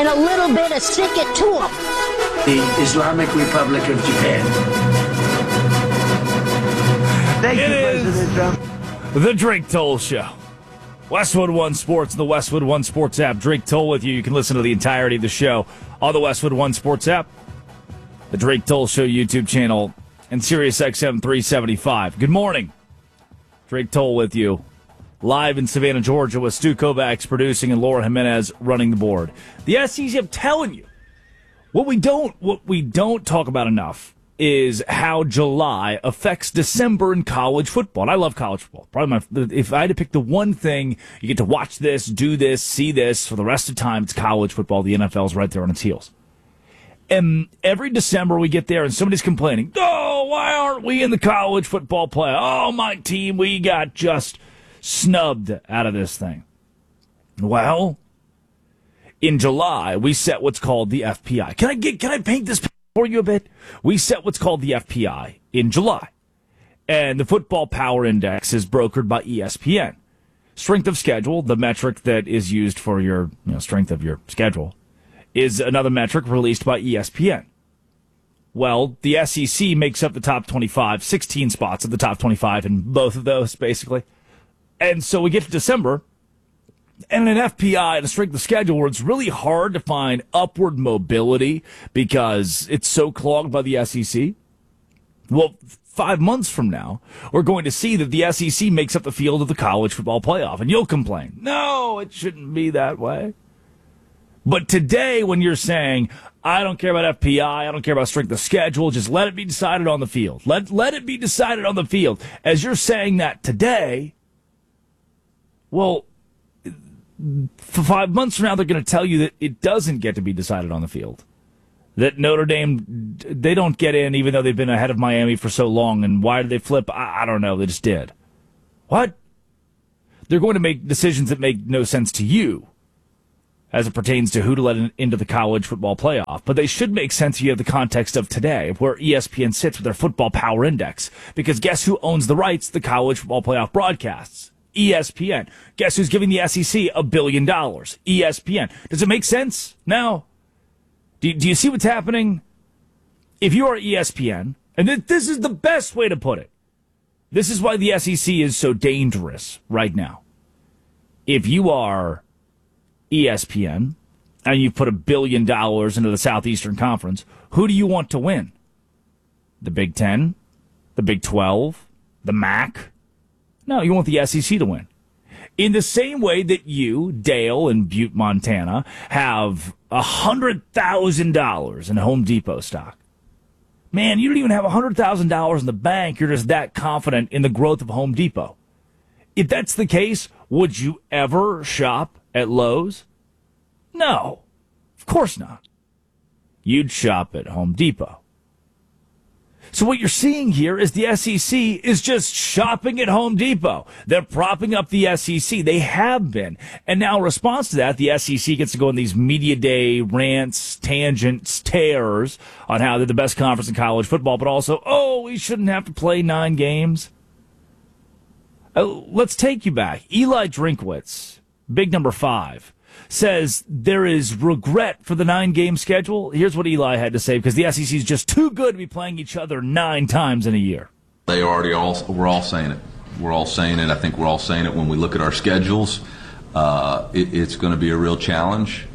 and a little bit of stick it to them. The Islamic Republic of Japan. Thank you, President Trump. The Drake Toll Show. Westwood One Sports, the Westwood One Sports app. Drake Toll with you. You can listen to the entirety of the show on the Westwood One Sports app, the Drake Toll Show YouTube channel, and SiriusXM 375. Good morning. Drake Toll with you. Live in Savannah, Georgia, with Stu Kovacs producing and Laura Jimenez running the board. The SEC, I'm telling you, what we don't talk about enough is how July affects December in college football. And I love college football. Probably if I had to pick the one thing, you get to watch this, do this, see this for the rest of the time, it's college football. The NFL's right there on its heels. And every December we get there and somebody's complaining, oh, why aren't we in the college football play? Oh, my team, we got just snubbed out of this thing. Well, in July, we set what's called the FPI. Can I paint this for you a bit? We set what's called the FPI in July. And the Football Power Index is brokered by ESPN. Strength of schedule, the metric that is used for your strength of your schedule, is another metric released by ESPN. Well, the SEC makes up the top 25, 16 spots of the top 25 in both of those, basically. And so we get to December, and an FPI and a strength of schedule where it's really hard to find upward mobility because it's so clogged by the SEC. Well, 5 months from now, we're going to see that the SEC makes up the field of the college football playoff, and you'll complain. No, it shouldn't be that way. But today, when you're saying, I don't care about FPI, I don't care about strength of schedule, just let it be decided on the field. Let it be decided on the field. As you're saying that today, well, for 5 months from now, they're going to tell you that it doesn't get to be decided on the field. That Notre Dame, they don't get in even though they've been ahead of Miami for so long. And why did they flip? I don't know. They just did. What? They're going to make decisions that make no sense to you as it pertains to who to let into the college football playoff. But they should make sense if you have the context of today, of where ESPN sits with their Football Power Index. Because guess who owns the rights to the college football playoff broadcasts? ESPN. Guess who's giving the SEC $1 billion? ESPN. Does it make sense now? Do you see what's happening? If you are ESPN, and this is the best way to put it, this is why the SEC is so dangerous right now. If you are ESPN and you put $1 billion into the Southeastern Conference, who do you want to win? The Big Ten? The Big 12? The MAC? No, you want the SEC to win. In the same way that you, Dale in Butte, Montana, have $100,000 in Home Depot stock. Man, you don't even have $100,000 in the bank. You're just that confident in the growth of Home Depot. If that's the case, would you ever shop at Lowe's? No, of course not. You'd shop at Home Depot. So what you're seeing here is the SEC is just shopping at Home Depot. They're propping up the SEC. They have been. And now in response to that, the SEC gets to go on these media day rants, tangents, tears on how they're the best conference in college football, but also, we shouldn't have to play 9 games. Let's take you back. Eli Drinkwitz, big number 5, says there is regret for the 9-game schedule. Here's what Eli had to say, because the SEC is just too good to be playing each other 9 times in a year. We're all saying it. We're all saying it. I think we're all saying it when we look at our schedules. It's going to be a real challenge.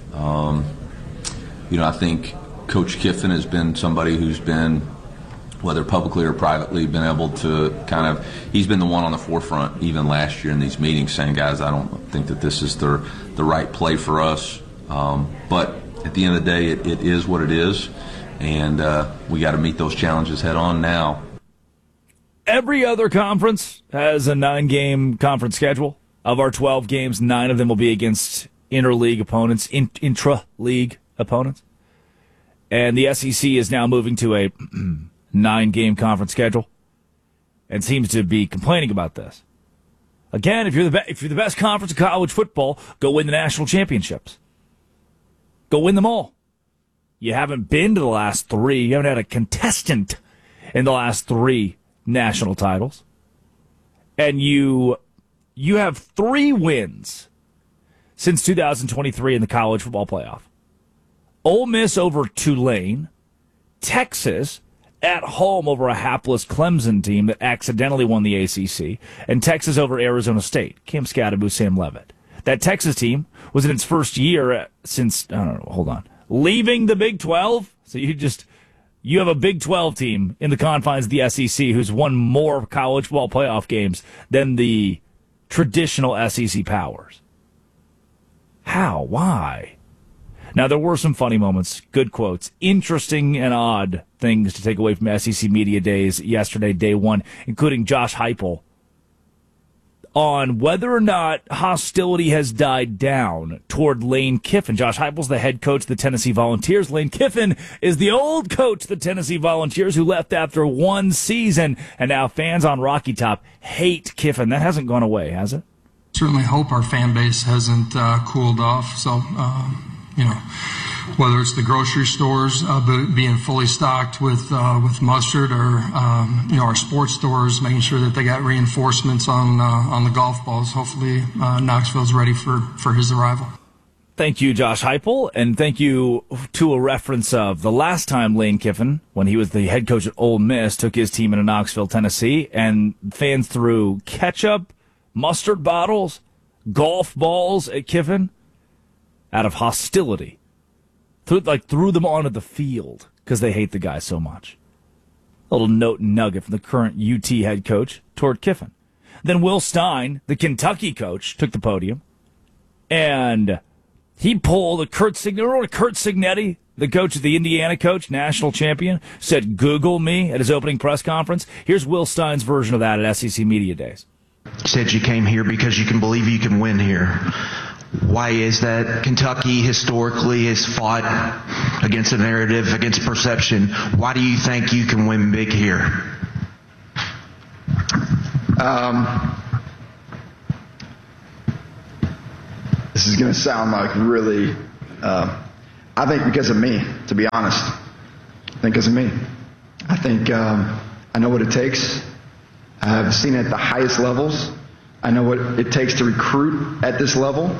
I think Coach Kiffin has been somebody who's been, whether publicly or privately, been able to he's been the one on the forefront even last year in these meetings saying, guys, I don't think that this is the right play for us. But at the end of the day, it is what it is, and we got to meet those challenges head on now. Every other conference has a 9-game conference schedule. Of our 12 games, 9 of them will be against inter-league opponents, intra-league opponents. And the SEC is now moving to a 9-game conference schedule and seems to be complaining about this. Again, if you're the best conference in college football, go win the national championships. Go win them all. You haven't been to the last 3. You haven't had a contestant in the last 3 national titles. And you have 3 wins since 2023 in the college football playoff. Ole Miss over Tulane, Texas at home over a hapless Clemson team that accidentally won the ACC, and Texas over Arizona State. Cam Scadaboo, Sam Levitt. That Texas team was in its first year since, leaving the Big 12. So you have a Big 12 team in the confines of the SEC who's won more college football playoff games than the traditional SEC powers. How? Why? Now, there were some funny moments, good quotes, interesting and odd things to take away from SEC Media Days yesterday, day one, including Josh Heupel on whether or not hostility has died down toward Lane Kiffin. Josh Heupel's the head coach of the Tennessee Volunteers. Lane Kiffin is the old coach of the Tennessee Volunteers who left after one season, and now fans on Rocky Top hate Kiffin. That hasn't gone away, has it? Certainly hope our fan base hasn't cooled off. So, whether it's the grocery stores being fully stocked with mustard, or our sports stores making sure that they got reinforcements on the golf balls. Hopefully, Knoxville's ready for his arrival. Thank you, Josh Heupel, and thank you to a reference of the last time Lane Kiffin, when he was the head coach at Ole Miss, took his team into Knoxville, Tennessee, and fans threw ketchup, mustard bottles, golf balls at Kiffin out of hostility. Threw them onto the field because they hate the guy so much. A little note and nugget from the current UT head coach toward Kiffin. Then Will Stein, the Kentucky coach, took the podium, and he pulled a Kurt Signetti, the coach of the Indiana coach, national champion, said, "Google me" at his opening press conference. Here's Will Stein's version of that at SEC Media Days. Said you came here because you can believe you can win here. Why is that? Kentucky historically has fought against a narrative, against perception. Why do you think you can win big here? This is going to sound like really, I think because of me, to be honest. I think because of me. I think I know what it takes. I've seen it at the highest levels. I know what it takes to recruit at this level.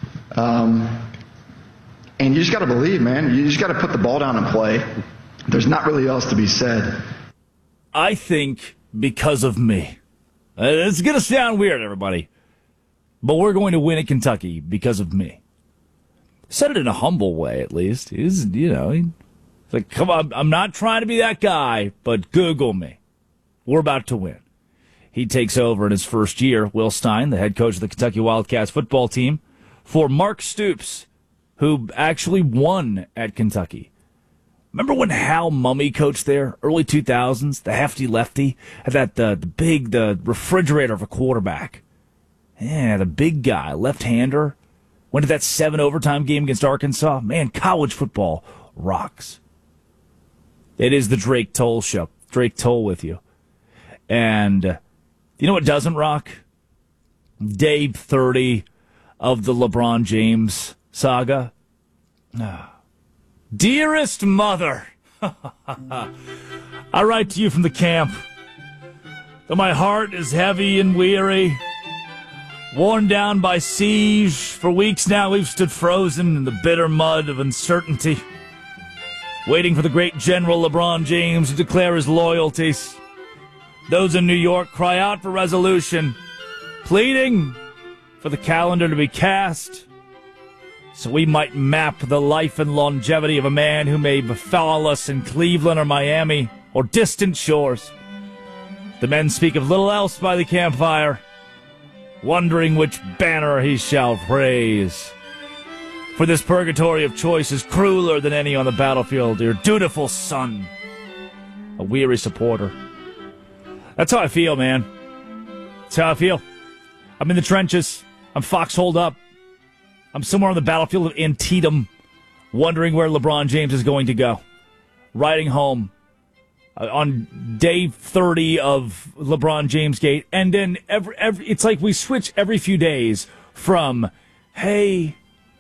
And you just got to believe, man. You just got to put the ball down and play. There's not really else to be said. I think because of me. It's going to sound weird, everybody. But we're going to win at Kentucky because of me. Said it in a humble way, at least. He's like, come on, I'm not trying to be that guy, but Google me. We're about to win. He takes over in his first year, Will Stein, the head coach of the Kentucky Wildcats football team, for Mark Stoops, who actually won at Kentucky. Remember when Hal Mummy coached there, early 2000s, the hefty lefty, had the refrigerator of a quarterback. Yeah, the big guy, left-hander, went to that 7 overtime game against Arkansas. Man, college football rocks. It is the Drake Toll Show. Drake Toll with you. And you know what doesn't rock? Day 30 of the LeBron James saga. Dearest mother, I write to you from the camp. Though my heart is heavy and weary, worn down by siege, for weeks now we've stood frozen in the bitter mud of uncertainty, waiting for the great General LeBron James to declare his loyalties. Those in New York cry out for resolution, pleading for the calendar to be cast so we might map the life and longevity of a man who may befall us in Cleveland or Miami or distant shores. The men speak of little else by the campfire, wondering which banner he shall praise. For this purgatory of choice is crueler than any on the battlefield, your dutiful son, a weary supporter. That's how I feel, man. That's how I feel. I'm in the trenches. I'm foxholed up. I'm somewhere on the battlefield of Antietam, wondering where LeBron James is going to go. Riding home on day 30 of LeBron James Gate. And then it's like we switch every few days from, hey,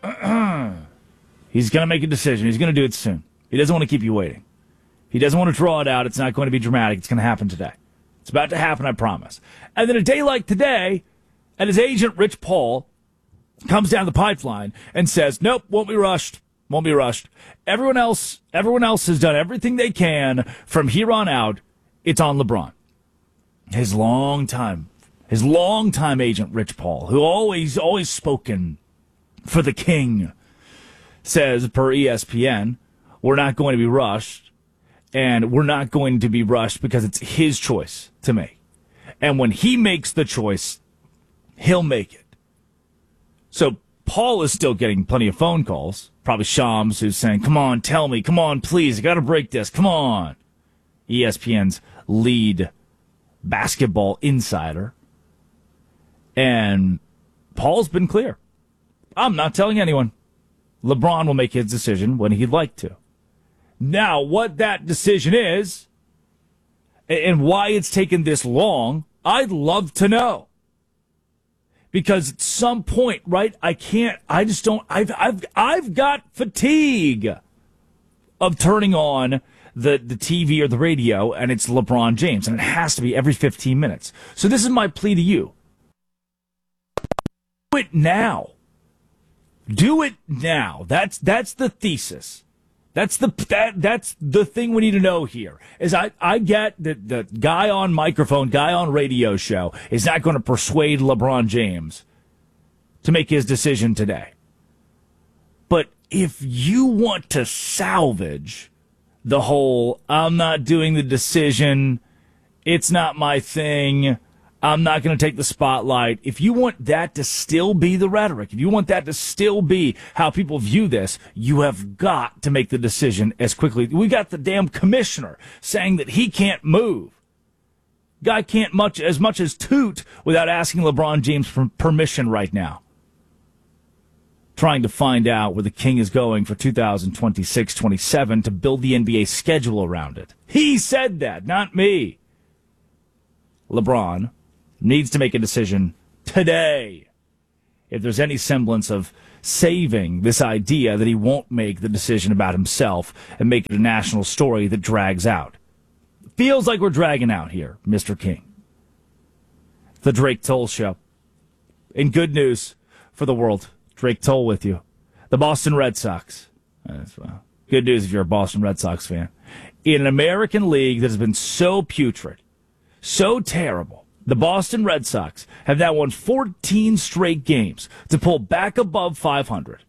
he's going to make a decision. He's going to do it soon. He doesn't want to keep you waiting. He doesn't want to draw it out. It's not going to be dramatic. It's going to happen today. It's about to happen, I promise. And then a day like today, and his agent, Rich Paul, comes down the pipeline and says, nope, won't be rushed. Won't be rushed. Everyone else has done everything they can from here on out. It's on LeBron. His longtime agent, Rich Paul, who always spoken for the king, says per ESPN, we're not going to be rushed, and we're not going to be rushed because it's his choice to make. And when he makes the choice, he'll make it. So Paul is still getting plenty of phone calls. Probably Shams, who's saying, come on, tell me, come on, please, I got to break this, come on. ESPN's lead basketball insider. And Paul's been clear. I'm not telling anyone. LeBron will make his decision when he'd like to. Now, what that decision is and why it's taken this long, I'd love to know. Because at some point, right, I've got fatigue of turning on the TV or the radio and it's LeBron James, and it has to be every 15 minutes. So this is my plea to you. Do it now. Do it now. That's the thesis. That's the thing we need to know here. Is I get that the guy on microphone, guy on radio show is not going to persuade LeBron James to make his decision today. But if you want to salvage the whole, I'm not doing the decision, it's not my thing, I'm not going to take the spotlight. If you want that to still be the rhetoric, if you want that to still be how people view this, you have got to make the decision as quickly. We got the damn commissioner saying that he can't move. Guy can't as much as toot without asking LeBron James for permission right now. Trying to find out where the king is going for 2026-27 to build the NBA schedule around it. He said that, not me. LeBron needs to make a decision today if there's any semblance of saving this idea that he won't make the decision about himself and make it a national story that drags out. Feels like we're dragging out here, Mr. King. The Drake Toll Show. In good news for the world, Drake Toll with you. The Boston Red Sox. Good news if you're a Boston Red Sox fan. In an American League that has been so putrid, so terrible, the Boston Red Sox have now won 14 straight games to pull back above 500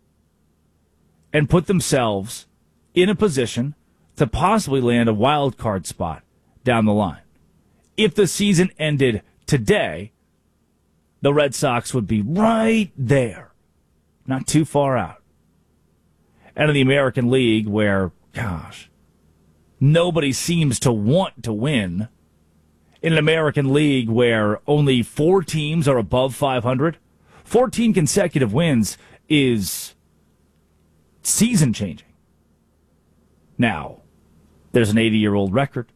and put themselves in a position to possibly land a wild card spot down the line. If the season ended today, the Red Sox would be right there, not too far out. And in the American League, where, gosh, nobody seems to want to win, in an American League where only 4 teams are above 500, 14 consecutive wins is season-changing. Now, there's an 80-year-old record,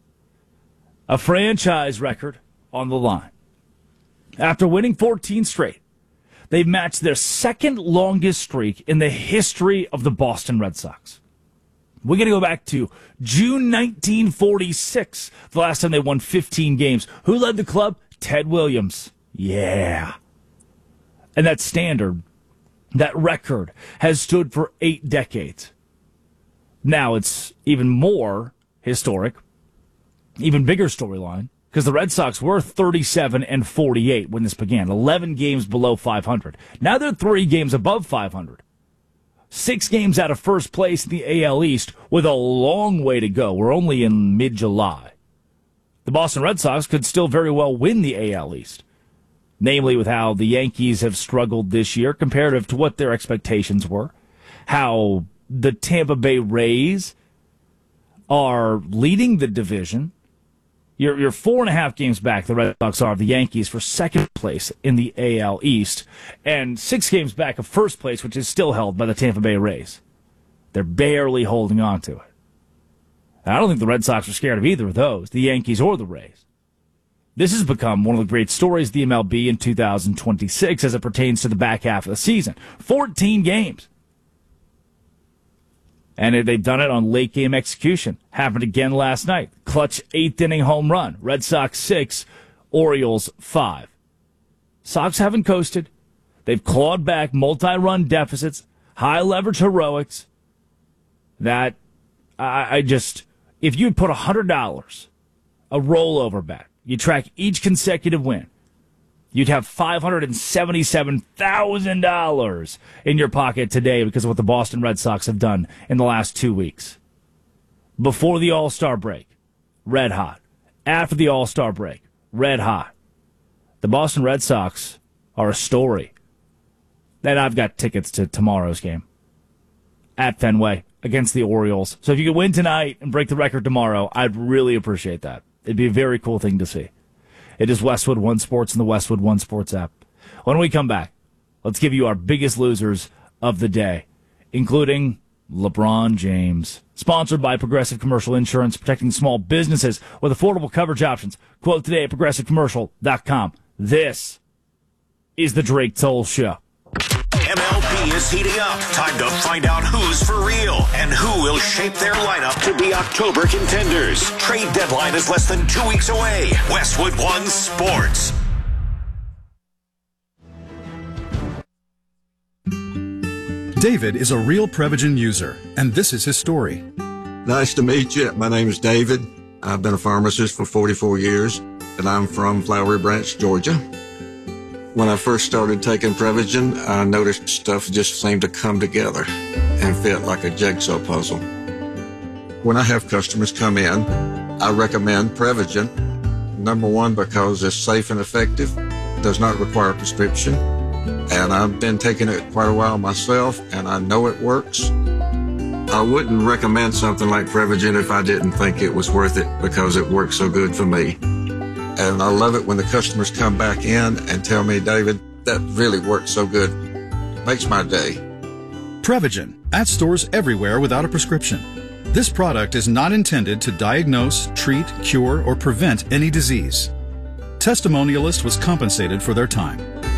a franchise record on the line. After winning 14 straight, they've matched their second longest streak in the history of the Boston Red Sox. We're going to go back to June 1946, the last time they won 15 games. Who led the club? Ted Williams. Yeah. And that standard, that record, has stood for 8 decades. Now it's even more historic, even bigger storyline, because the Red Sox were 37-48 when this began, 11 games below 500. Now they're 3 games above 500. 6 games out of first place in the AL East with a long way to go. We're only in mid-July. The Boston Red Sox could still very well win the AL East, namely with how the Yankees have struggled this year comparative to what their expectations were, how the Tampa Bay Rays are leading the division. You're 4.5 games back, the Red Sox are, of the Yankees for second place in the AL East, and 6 games back of first place, which is still held by the Tampa Bay Rays. They're barely holding on to it. I don't think the Red Sox are scared of either of those, the Yankees or the Rays. This has become one of the great stories of the MLB in 2026 as it pertains to the back half of the season. 14 games. And they've done it on late game execution. Happened again last night. Clutch 8th-inning home run. Red Sox 6, Orioles 5. Sox haven't coasted. They've clawed back multi-run deficits, high-leverage heroics, that if you'd put $100, a rollover bet, you track each consecutive win, you'd have $577,000 in your pocket today because of what the Boston Red Sox have done in the last 2 weeks. Before the All-Star break, red hot. After the All-Star break, red hot. The Boston Red Sox are a story. And I've got tickets to tomorrow's game at Fenway against the Orioles. So if you could win tonight and break the record tomorrow, I'd really appreciate that. It'd be a very cool thing to see. It is Westwood One Sports and the Westwood One Sports app. When we come back, let's give you our biggest losers of the day, including LeBron James. Sponsored by Progressive Commercial Insurance, protecting small businesses with affordable coverage options. Quote today at progressivecommercial.com. This is the Drake Toll Show. MLB is heating up. Time to find out who's for real and who will shape their lineup to be October contenders. Trade deadline is less than 2 weeks away. Westwood One Sports. David is a real Prevagen user, and this is his story. Nice to meet you. My name is David. I've been a pharmacist for 44 years, and I'm from Flowery Branch, Georgia. When I first started taking Prevagen, I noticed stuff just seemed to come together and fit like a jigsaw puzzle. When I have customers come in, I recommend Prevagen. Number one, because it's safe and effective, does not require a prescription, and I've been taking it quite a while myself, and I know it works. I wouldn't recommend something like Prevagen if I didn't think it was worth it because it works so good for me. And I love it when the customers come back in and tell me, David, that really worked so good. Makes my day. Prevagen, at stores everywhere without a prescription. This product is not intended to diagnose, treat, cure, or prevent any disease. Testimonialist was compensated for their time.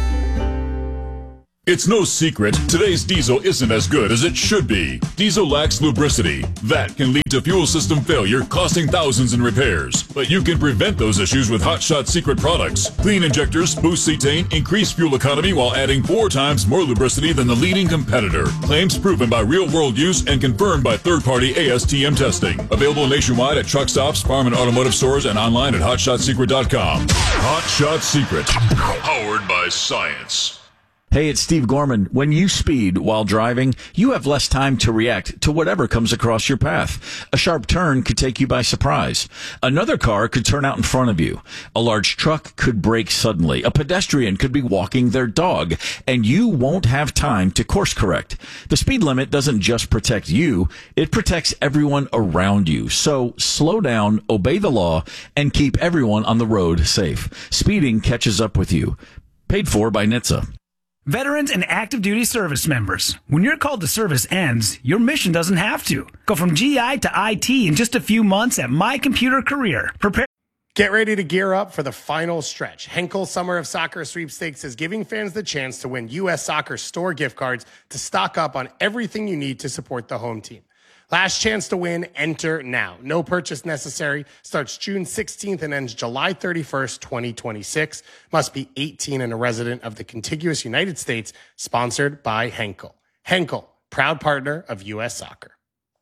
It's no secret, today's diesel isn't as good as it should be. Diesel lacks lubricity. That can lead to fuel system failure, costing thousands in repairs. But you can prevent those issues with Hot Shot Secret products. Clean injectors, boost cetane, increase fuel economy while adding 4 times more lubricity than the leading competitor. Claims proven by real-world use and confirmed by third-party ASTM testing. Available nationwide at truck stops, farm and automotive stores, and online at hotshotsecret.com. Hot Shot Secret. Powered by science. Hey, it's Steve Gorman. When you speed while driving, you have less time to react to whatever comes across your path. A sharp turn could take you by surprise. Another car could turn out in front of you. A large truck could brake suddenly. A pedestrian could be walking their dog, and you won't have time to course correct. The speed limit doesn't just protect you, it protects everyone around you. So slow down, obey the law, and keep everyone on the road safe. Speeding catches up with you. Paid for by NHTSA. Veterans and active duty service members. When your call to service ends, your mission doesn't have to. Go from GI to IT in just a few months at My Computer Career. Prepare. Get ready to gear up for the final stretch. Henkel Summer of Soccer Sweepstakes is giving fans the chance to win U.S. Soccer store gift cards to stock up on everything you need to support the home team. Last chance to win, enter now. No purchase necessary. Starts June 16th and ends July 31st, 2026. Must be 18 and a resident of the contiguous United States. Sponsored by Henkel. Henkel, proud partner of U.S. Soccer.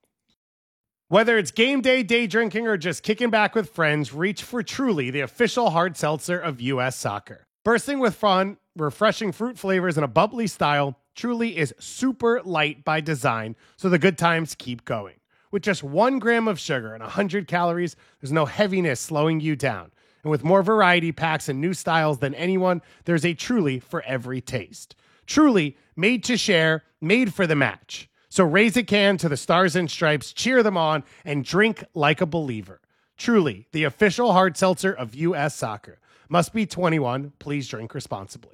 Whether it's game day, day drinking, or just kicking back with friends, reach for Truly, the official hard seltzer of U.S. Soccer. Bursting with fun, refreshing fruit flavors, and a bubbly style, Truly is super light by design, so the good times keep going. With just 1 gram of sugar and 100 calories, there's no heaviness slowing you down. And with more variety packs and new styles than anyone, there's a Truly for every taste. Truly, made to share, made for the match. So raise a can to the Stars and Stripes, cheer them on, and drink like a believer. Truly, the official hard seltzer of U.S. Soccer. Must be 21. Please drink responsibly.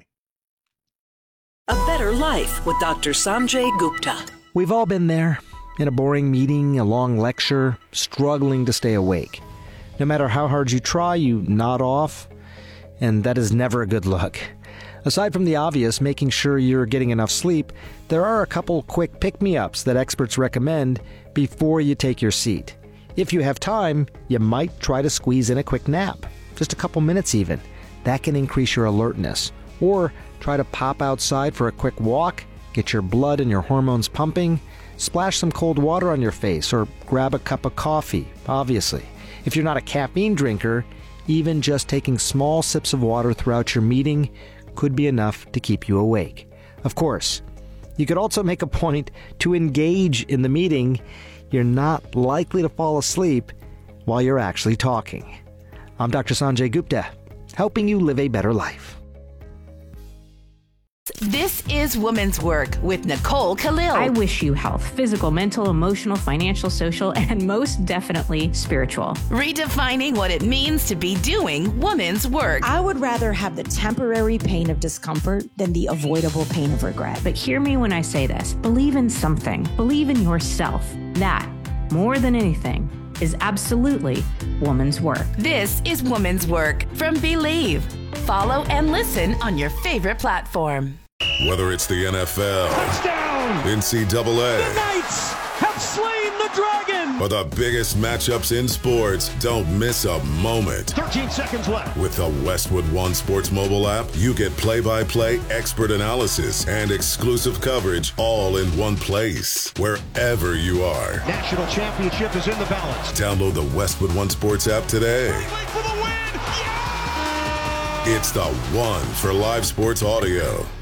A Better Life with Dr. Sanjay Gupta. We've all been there. In a boring meeting, a long lecture, struggling to stay awake. No matter how hard you try, you nod off, and that is never a good look. Aside from the obvious, making sure you're getting enough sleep, there are a couple quick pick-me-ups that experts recommend before you take your seat. If you have time, you might try to squeeze in a quick nap. Just a couple minutes even. That can increase your alertness. Or try to pop outside for a quick walk, get your blood and your hormones pumping, splash some cold water on your face or grab a cup of coffee, obviously. If you're not a caffeine drinker, even just taking small sips of water throughout your meeting could be enough to keep you awake. Of course, you could also make a point to engage in the meeting. You're not likely to fall asleep while you're actually talking. I'm Dr. Sanjay Gupta, helping you live a better life. This is Women's Work with Nicole Khalil. I wish you health, physical, mental, emotional, financial, social, and most definitely spiritual. Redefining what it means to be doing women's work. I would rather have the temporary pain of discomfort than the avoidable pain of regret. But hear me when I say this. Believe in something. Believe in yourself. That, more than anything, is absolutely woman's work. This is Women's Work from Believe. Follow and listen on your favorite platform. Whether it's the NFL, touchdown, NCAA, the Knights have slain the dragon, or the biggest matchups in sports, don't miss a moment. 13 seconds left. With the Westwood One Sports mobile app, you get play-by-play expert analysis and exclusive coverage all in one place, wherever you are. National championship is in the balance. Download the Westwood One Sports app today. For the win. It's the one for live sports audio.